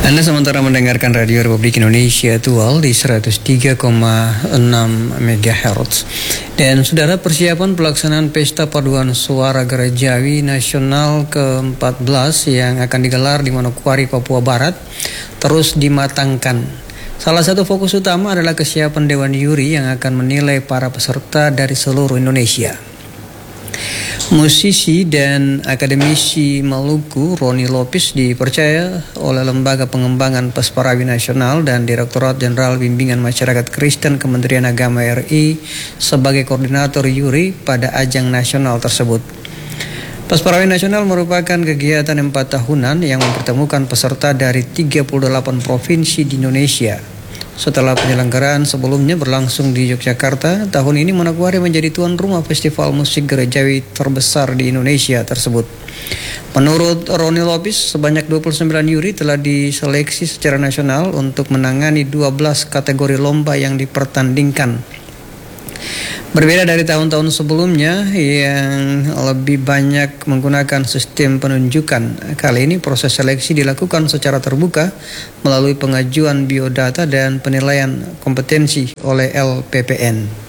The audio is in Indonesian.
Anda sementara mendengarkan Radio Republik Indonesia Tual di 103,6 MHz. Dan saudara, persiapan pelaksanaan Pesta Paduan Suara Gerejawi Nasional ke-14 yang akan digelar di Manokwari, Papua Barat terus dimatangkan. Salah satu fokus utama adalah kesiapan Dewan Juri yang akan menilai para peserta dari seluruh Indonesia. Musisi dan akademisi Maluku Roni Lopis dipercaya oleh Lembaga Pengembangan Pesparawi Nasional dan Direktorat Jenderal Bimbingan Masyarakat Kristen Kementerian Agama RI sebagai koordinator juri pada ajang nasional tersebut. Pesparawi Nasional merupakan kegiatan 4 tahunan yang mempertemukan peserta dari 38 provinsi di Indonesia. Setelah penyelenggaraan sebelumnya berlangsung di Yogyakarta, tahun ini Manokwari menjadi tuan rumah festival musik gerejawi terbesar di Indonesia tersebut. Menurut Roni Lopis, sebanyak 29 juri telah diseleksi secara nasional untuk menangani 12 kategori lomba yang dipertandingkan. Berbeda dari tahun-tahun sebelumnya yang lebih banyak menggunakan sistem penunjukan, kali ini proses seleksi dilakukan secara terbuka melalui pengajuan biodata dan penilaian kompetensi oleh LPPN.